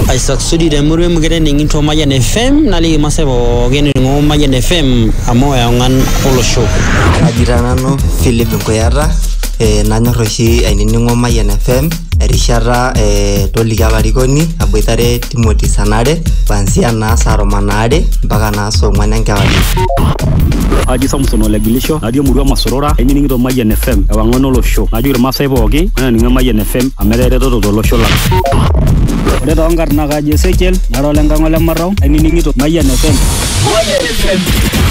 Isaac Sudi de murwe mugere ninginto Mayan FM nali masebo gene ngo Mayan FM amoya ngan olosho ajira nanu Philip Nkoyata nanyor oshi ainining'o Mayan FM erishata toliki alarikoni aboitare Timothy Sanare kuanzia naa saa 8 mpaka naa saa 4 enkewarie. Aji Samson Olegilisho adio murua Masorora ainining'ito Mayan FM ewangon olosho ajo irmasai pooki ainining'o Mayan FM amerere toto olosho lang. Ore toonkarna kaji Ezekiel nara olenkang' ole Marau ainining'ito Mayan FM. Mayan FM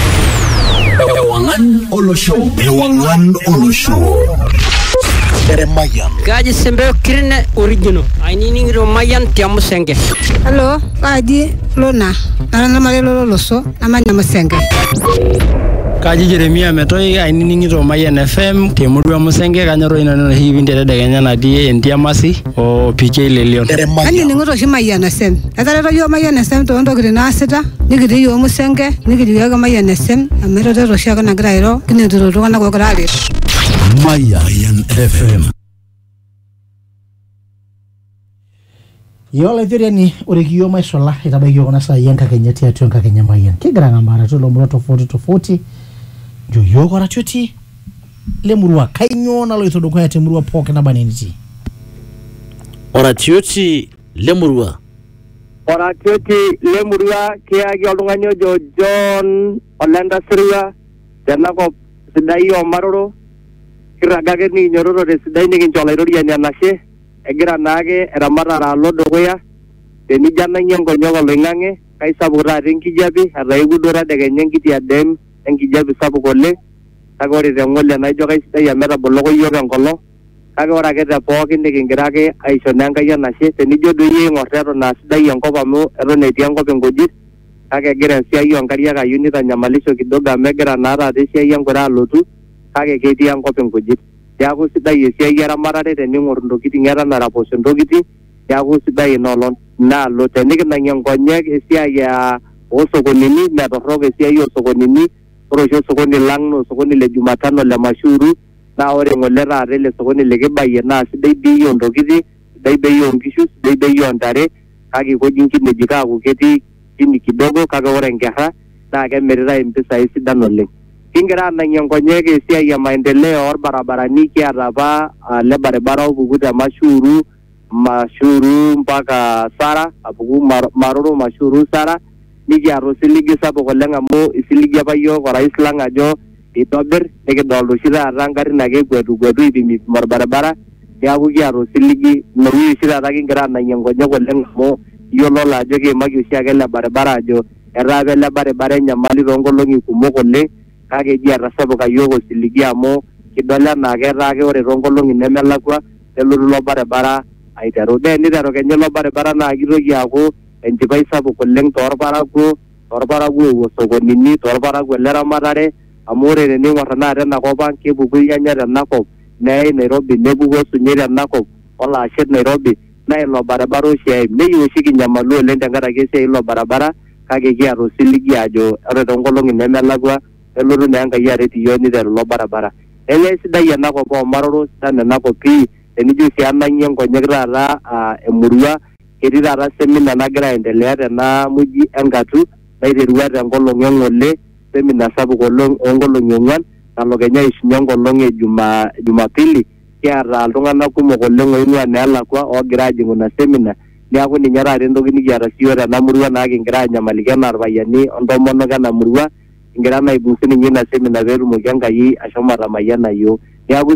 ewangan olosho Mayan. Kaji Sembe Kirine original ainining'ito Mayan Tiamusenge. Hello, kaji Lona nara malelo loso amanya Musenge. Kaji Jeremia Metoi ainining'ito Mayan FM temurua Musenge kanyoro ina hivi ndedekenya natii Entiamasi o PK Lelion. Ainining'ito oshi Mayan FM. Etareto yo Mayan FM toontokitin naasita nikitii yo Musenge nikitii yo Mayan FM amerero oshi ake nagira airo kineturo iltung'anak ogira aret. Mayan FM. Yola ithiriani urekiyo maishola itabaiki kuna saa yenkakenya tiatu enkakenya Mayan. Kigira ng'amara tulo muro tofauti jo yoko ratioti lemurua kainyo naloito dukuya temurua pooki nabaneniti. Oratioti lemurua kiaki oltung'ani ojo John Olenda Sirwa tenakop sidai omaroro kiragake nikinyororo tesidai nikincho olairoriani enashe egira naake eramatare alo dukuya tenijo anang'ie nkonyek oloing'ang'e kaisapuk taata enkijape etaewuo duo tadekenya enkiti adem enkijape sapuk oleng kake ore teng'ole naijo kaisidai amu etaboloko yiok enkolong kake ore ake te pookin nikingira ake aisho naa Enkai enashe tenijo duo iyie aing'or eton aa sidai enkop amu eton etii enkop nkujit kake egira esiai oonkariak ayieu nitanyamalisho kidogo amu egira naa taata esiai enkure alotu kake ketii enkop nkujit neeku sidai esiai eramatare tening'or ntokitin eton araposho ntokitin neeku sidai inaalo tenikinang'ie nkonyek esiai osokonini metorrok esiai osokonini ore oshi osokoni lang' naa osokoni le Jumatano le Mashuru naa ore ng'ole taata ele sokoni likibayie naa sidai bei oontokitin sidai bei oonkishu sidai bei oontare kake ikoji nkinejik aaku ketii chini kidogo kake ore nkerra naa kemiritai mpisai sidan oleng. Kingira anang'ie nkonyek esiai ya maendeleo orbarabarani kiata apa le barabara opuku te Mashuru mpaka Sara apuku Maroro Mashuru Sara nikiata osiligi sapuk oleng amu isiligi apa yiok orais lang' ajo itobir nikidolta oshi taata ngarrin ake egwetu ipimi orbaribara neeku kiata osiligi inowi oshi taata kingira anang'ie nkonyek oleng amu iyiololo ajo kiimaki oshi ake ele baribara ajo etaa apa ele baribara enyamali toonkolong'i kumok oleng kake eji etasapuka yiok osiligi amu kidol enaa ketaa ake ore toonkolong'i nemelakwa nelotu ilo baribara aiteru niteru kenya ilo baribara naa kitoki aaku enchipai sapuk oleng toorparakuo epuo sokonini toorparakuo leramatare amu ore tening'or tenakata enakop ang' kepuku irnyanya tenakop neyai Nairobi nepuku osunyai tenakop olaashet Nairobi naa ilo baribara oshi eim neyieu oshi kinyamalu oleng tenkaraki esiai ilo baribara kake kiata osiligi ajo ore toonkolong'i nemelakwa nelotu naa Enkai aret iyiok niteru ilo baribara. Ele sidai enakop omaroro sidan enakop pii tenijo sii anang'ie nkonyek taata emurua ketii taata semina nagira aendelea tena muji Engatu naiterua tenkolong' eng'ole semina sapuk oleng oonkolong'i 4 nalo kenya aishunye enkolong' Jumapili kiata iltung'anak kumok oleng oing'ua neelakwa oogira ajing'u ina semina neeku ninye taata entoki nikiata siyiok tena murua naa kingira anyamaliki enaa irpayiani ontomonok ena murua kingira naibung' sininye ina semina peetumoki Enkai ashomo atamayiana yiok neeku